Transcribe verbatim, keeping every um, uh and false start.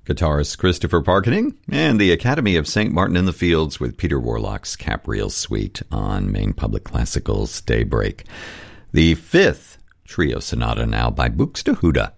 guitarist Christopher Parkening, and the Academy of Saint Martin in the Fields with Peter Warlock's Capreel Suite on Maine Public Classical's Daybreak. The fifth trio sonata now by Buxtehude.